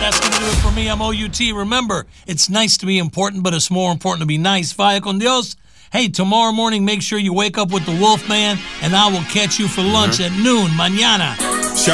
That's going to do it for me. I'm OUT. Remember, it's nice to be important, but it's more important to be nice. Vaya con Dios. Hey, tomorrow morning, make sure you wake up with the Wolfman, and I will catch you for lunch at noon, mañana.